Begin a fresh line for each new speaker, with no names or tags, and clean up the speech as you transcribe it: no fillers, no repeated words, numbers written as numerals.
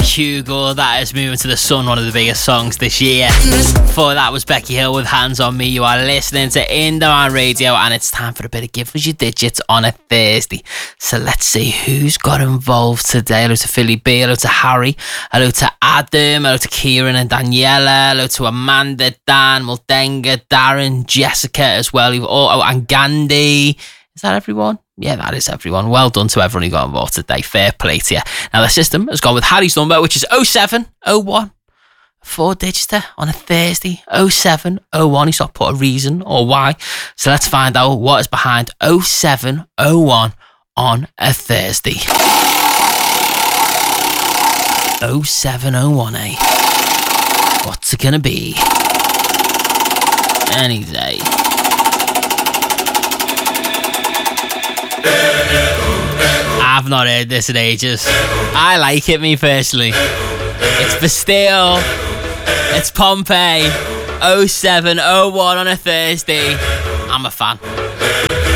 Hugo, that is Moving to the Sun, one of the biggest songs this year. Before that was Becky Hill with Hands on Me. You are listening to Indie Radio, and it's time for a bit of Give Us Your Digits on a Thursday. So let's see who's got involved today. Hello to Philly B, hello to Harry, hello to Adam, hello to Kieran and Daniela, hello to Amanda, Dan, Muldenga, Darren, Jessica as well, and Gandhi. Is that everyone? Yeah, that is everyone. Well done to everyone who got involved today. Fair play to you. Now, the system has gone with Harry's number, which is 0701. 4 digits there on a Thursday. 0701. He's not put a reason or why. So let's find out what is behind 0701 on a Thursday. 0701, eh? What's it gonna be? Any day. I've not heard this in ages. I like it, me personally. It's Bastille. It's Pompeii. 0701 on a Thursday. I'm a fan.